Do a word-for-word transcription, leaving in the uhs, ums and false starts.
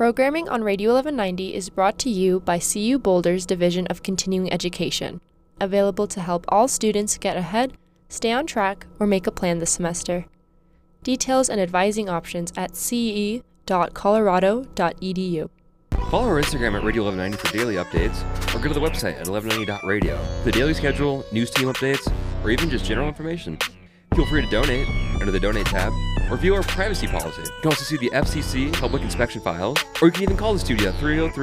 Programming on Radio eleven ninety is brought to you by C U Boulder's Division of Continuing Education, available to help all students get ahead, stay on track, or make a plan this semester. Details and advising options at c e dot colorado dot e d u. Follow our Instagram at Radio eleven ninety for daily updates, or go to the website at eleven ninety dot radio for the daily schedule, news team updates, or even just general information. Feel free to donate under the Donate tab, or view our privacy policy. You can also see the F C C public inspection files, or you can even call the studio at three oh three